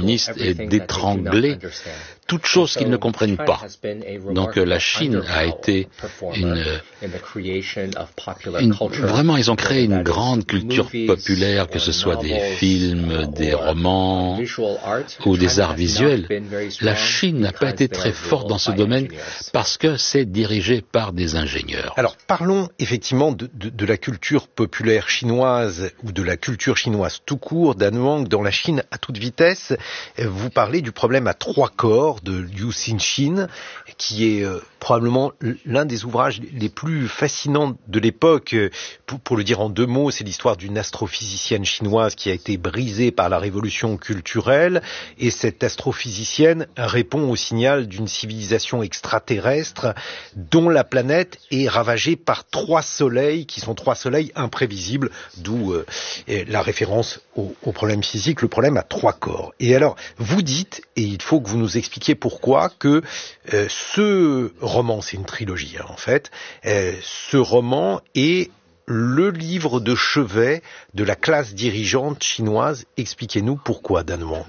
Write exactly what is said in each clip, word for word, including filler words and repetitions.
communistes est d'étrangler toute chose qu'ils ne comprennent pas. Donc la Chine a été une, une... Vraiment, ils ont créé une grande culture populaire, que ce soit des films, des romans ou des arts visuels. La Chine n'a pas été très forte dans ce domaine parce que c'est dirigé par des ingénieurs. Alors parlons effectivement de, de, de la culture populaire chinoise ou de la culture chinoise tout court. Dan Wang, dans La Chine à toute vitesse, vous parlez du problème à trois corps de Liu Cixin, qui est euh, probablement l'un des ouvrages les plus fascinants de l'époque. Pour, pour le dire en deux mots, c'est l'histoire d'une astrophysicienne chinoise qui a été brisée par la révolution culturelle, et cette astrophysicienne répond au signal d'une civilisation extraterrestre dont la planète est ravagée par trois soleils, qui sont trois soleils imprévisibles, d'où euh, la référence au, au problème physique, le problème à trois corps. Et alors, vous dites, et il faut que vous nous expliquiez pourquoi, que euh, ce roman, c'est une trilogie hein, en fait, euh, ce roman est le livre de chevet de la classe dirigeante chinoise. Expliquez-nous pourquoi, Dan Wang.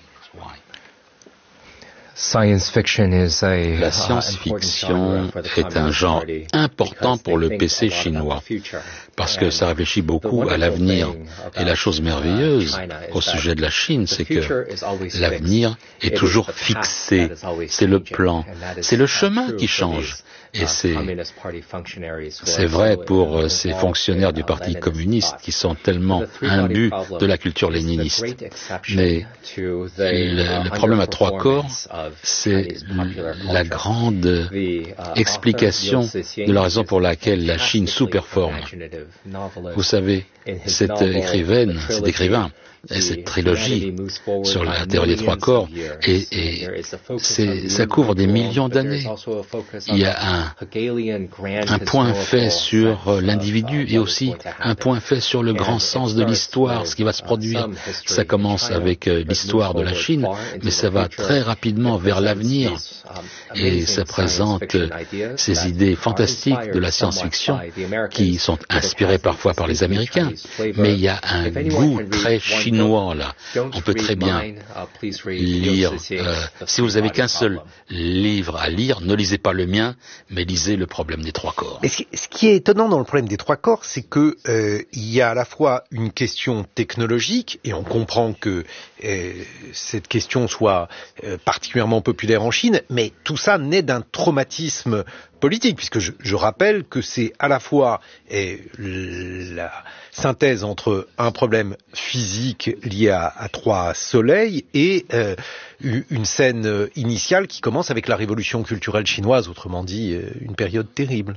La science-fiction est un genre important pour le P C chinois parce que ça réfléchit beaucoup à l'avenir. Et la chose merveilleuse au sujet de la Chine, c'est que l'avenir est toujours fixé. C'est le plan, c'est le chemin qui change. Et c'est, c'est vrai pour ces fonctionnaires du Parti communiste qui sont tellement imbus de la culture léniniste. Mais le, le problème à trois corps, c'est la grande explication de la raison pour laquelle la Chine sous-performe. Vous savez, cette écrivaine, cet écrivain, et cette trilogie sur la théorie des trois corps, et, et c'est, ça couvre des millions d'années. Il y a un, un point fait sur l'individu et aussi un point fait sur le grand sens de l'histoire, ce qui va se produire. Ça commence avec l'histoire de la Chine, mais ça va très rapidement vers l'avenir et ça présente ces idées fantastiques de la science-fiction qui sont inspirées parfois par les Américains, mais il y a un goût très chinois là. On peut très bien lire. Euh, si vous avez qu'un seul livre à lire, ne lisez pas le mien, mais lisez le problème des trois corps. Mais ce qui est étonnant dans le problème des trois corps, c'est que euh, il y a à la fois une question technologique, et on comprend que euh, cette question soit euh, particulièrement populaire en Chine, mais tout ça naît d'un traumatisme politique, puisque je, je rappelle que c'est à la fois eh, la synthèse entre un problème physique lié à, à trois soleils et euh, une scène initiale qui commence avec la révolution culturelle chinoise, autrement dit une période terrible.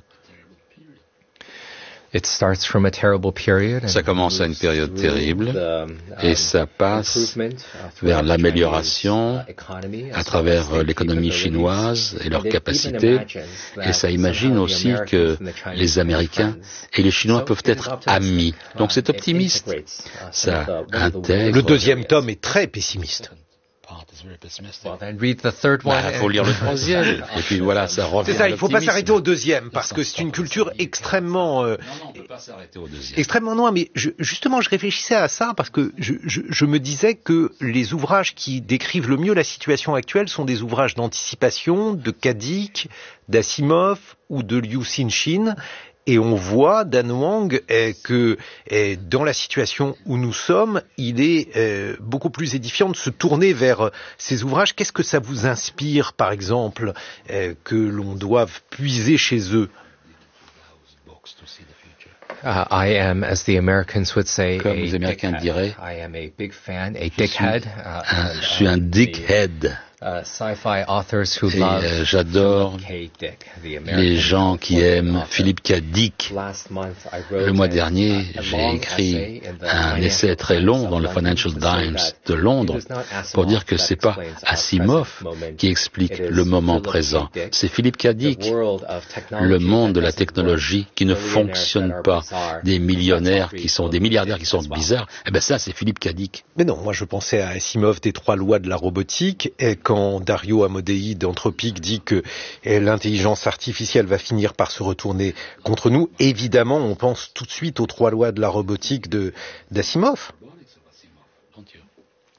Ça commence à une période terrible et ça passe vers l'amélioration à travers l'économie chinoise et leurs capacités. Et ça imagine aussi que les Américains et les Chinois peuvent être amis. Donc c'est optimiste. Ça intègre... Le deuxième tome est très pessimiste. Il bah, faut lire le troisième. Et puis voilà, ça revient. C'est ça, il ne faut pas s'arrêter au deuxième, parce que c'est une culture extrêmement... Euh, non, non, on ne peut pas s'arrêter au deuxième. Extrêmement noire, mais je, justement, je réfléchissais à ça, parce que je, je, je me disais que les ouvrages qui décrivent le mieux la situation actuelle sont des ouvrages d'anticipation, de Kadik, d'Asimov ou de Liu Cixin. Et on voit, Dan Wang, eh, que eh, dans la situation où nous sommes, il est eh, beaucoup plus édifiant de se tourner vers ces ouvrages. Qu'est-ce que ça vous inspire, par exemple, eh, que l'on doive puiser chez eux? Uh, I am, as the Americans would say, comme les Américains diraient, I am a big fan, a dickhead. Uh, un, je suis un dickhead. Uh, sci-fi authors who Et love euh, j'adore les gens qui aiment Philip K. Dick. Le mois dernier, j'ai écrit un essai très long dans le Financial Times de Londres pour dire que c'est pas Asimov qui explique le moment présent, c'est Philip K. Dick. Le monde de la technologie qui ne fonctionne pas, des millionnaires qui sont des milliardaires qui sont bizarres, eh ben ça c'est Philip K. Dick. Mais non, moi je pensais à Asimov des trois lois de la robotique, et quand Dario Amodei d'Anthropic dit que l'intelligence artificielle va finir par se retourner contre nous, évidemment, on pense tout de suite aux trois lois de la robotique de d'Asimov.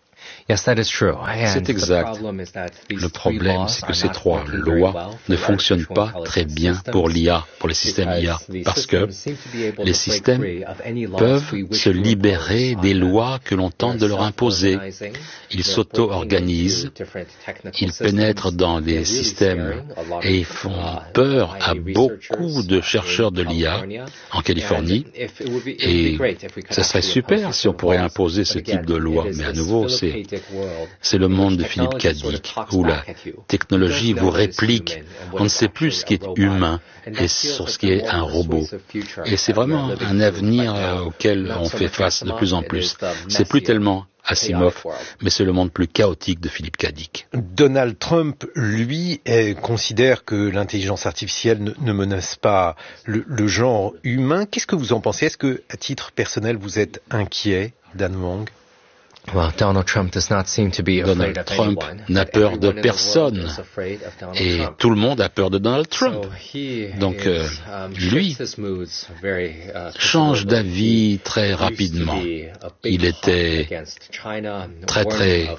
Yes, that is true. C'est exact. Le problème, c'est que ces trois lois ne fonctionnent pas très bien pour l'I A, pour les systèmes I A, parce que les systèmes peuvent se libérer des lois que l'on tente de leur imposer. Ils s'auto-organisent, ils pénètrent dans les systèmes et ils font peur à beaucoup de chercheurs de l'I A en Californie. Et ça serait super si on pourrait imposer ce type de loi, mais à nouveau, c'est c'est le monde de Philip K. Dick, où la technologie vous réplique. On ne sait plus ce qui est humain et sur ce qui est un robot. Et c'est vraiment un avenir auquel on fait face de plus en plus. C'est plus tellement Asimov, mais c'est le monde plus chaotique de Philip K. Dick. Donald Trump, lui, eh, considère que l'intelligence artificielle ne, ne menace pas le, le genre humain. Qu'est-ce que vous en pensez? Est-ce que, à titre personnel, vous êtes inquiet, Dan Wang? Well, Donald Trump does not seem to be afraid Donald of Trump anyone. n'a peur de personne et tout le monde a peur de Donald Trump. Donc euh, lui change d'avis très rapidement. Il était très très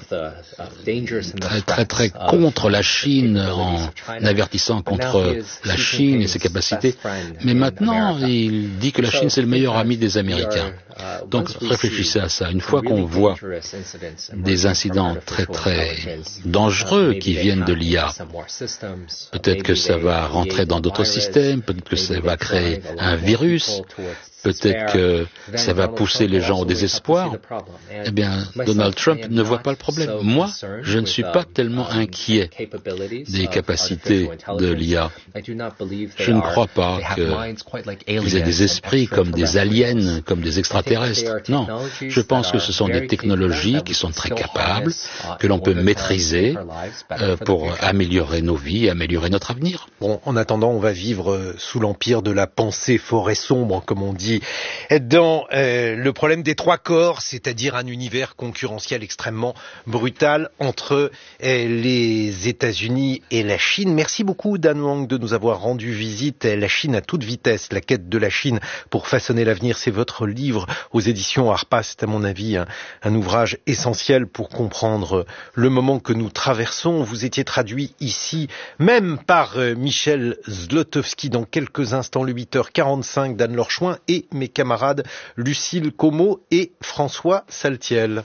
très très très contre la Chine en avertissant contre la Chine et ses capacités. Mais maintenant, il dit que la Chine c'est le meilleur ami des Américains. Donc réfléchissez à ça. Une fois qu'on voit des incidents très très dangereux qui viennent de l'I A, peut-être que ça va rentrer dans d'autres systèmes, peut-être que ça va créer un virus, peut-être que ça va pousser les gens au désespoir. Eh bien, Donald Trump ne voit pas le problème. Moi, je ne suis pas tellement inquiet des capacités de l'I A. Je ne crois pas qu'ils aient des esprits comme des aliens, comme des extraterrestres. Non, je pense que ce sont des technologies qui sont très capables, que l'on peut maîtriser euh, pour améliorer nos vies et améliorer notre avenir. Bon, en attendant, on va vivre sous l'empire de la pensée forêt sombre, comme on dit, dans euh, le problème des trois corps, c'est-à-dire un univers concurrentiel extrêmement brutal entre euh, les États-Unis et la Chine. Merci beaucoup, Dan Wang, de nous avoir rendu visite. La Chine à toute vitesse, la quête de la Chine pour façonner l'avenir, c'est votre livre aux éditions Harpa. C'est à mon avis un, un ouvrage essentiel pour comprendre le moment que nous traversons. Vous étiez traduit ici même par euh, Michel Zlotowski. Dans quelques instants, le huit heures quarante-cinq, Dan Lorchouin et mes camarades Lucille Como et François Saltiel.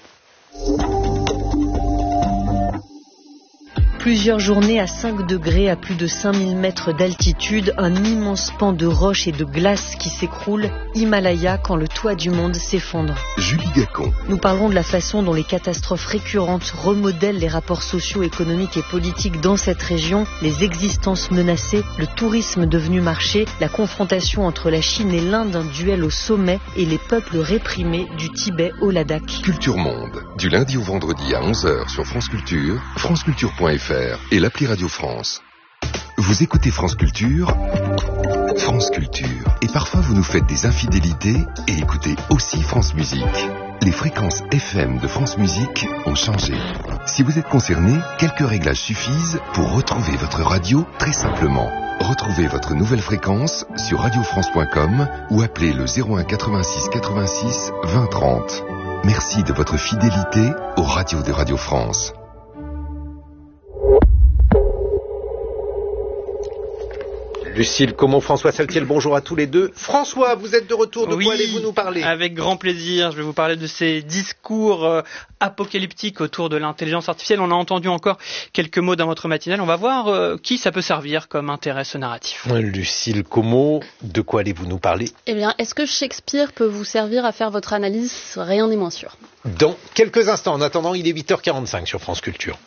Plusieurs journées à cinq degrés, à plus de cinq mille mètres d'altitude, un immense pan de roches et de glace qui s'écroule, Himalaya, quand le toit du monde s'effondre. Julie Gacon. Nous parlerons de la façon dont les catastrophes récurrentes remodèlent les rapports sociaux, économiques et politiques dans cette région, les existences menacées, le tourisme devenu marché, la confrontation entre la Chine et l'Inde, un duel au sommet, et les peuples réprimés du Tibet au Ladakh. Culture Monde, du lundi au vendredi à onze heures sur France Culture, franceculture point f r et l'appli Radio France. Vous écoutez France Culture, France Culture. Et parfois vous nous faites des infidélités et écoutez aussi France Musique. Les fréquences F M de France Musique ont changé. Si vous êtes concerné, quelques réglages suffisent pour retrouver votre radio très simplement. Retrouvez votre nouvelle fréquence sur radio france point com ou appelez le zéro un quatre-vingt-six quatre-vingt-six vingt trente. Merci de votre fidélité aux radios de Radio France. Lucille Como, François Saltiel, bonjour à tous les deux. François, vous êtes de retour, de oui, quoi allez-vous nous parler? Avec grand plaisir, je vais vous parler de ces discours euh, apocalyptiques autour de l'intelligence artificielle. On a entendu encore quelques mots dans votre matinale, on va voir euh, qui ça peut servir comme intérêt ce narratif. Lucille Como, de quoi allez-vous nous parler? Eh bien, est-ce que Shakespeare peut vous servir à faire votre analyse? Rien n'est moins sûr. Dans quelques instants, en attendant, il est huit heures quarante-cinq sur France Culture.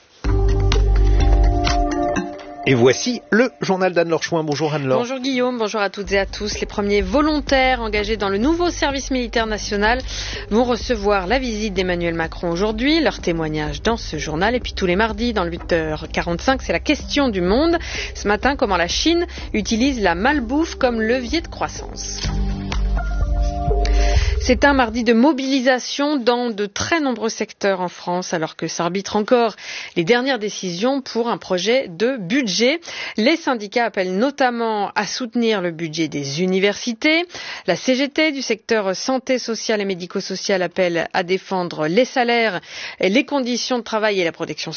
Et voici le journal d'Anne Lorchouin. Bonjour Anne-Laure. Bonjour Guillaume, bonjour à toutes et à tous. Les premiers volontaires engagés dans le nouveau service militaire national vont recevoir la visite d'Emmanuel Macron aujourd'hui. Leur témoignage dans ce journal. Et puis tous les mardis, dans le huit heures quarante-cinq, c'est la question du monde. Ce matin, comment la Chine utilise la malbouffe comme levier de croissance. C'est un mardi de mobilisation dans de très nombreux secteurs en France, alors que s'arbitrent encore les dernières décisions pour un projet de budget. Les syndicats appellent notamment à soutenir le budget des universités. La C G T du secteur santé sociale et médico-sociale appelle à défendre les salaires, les conditions de travail et la protection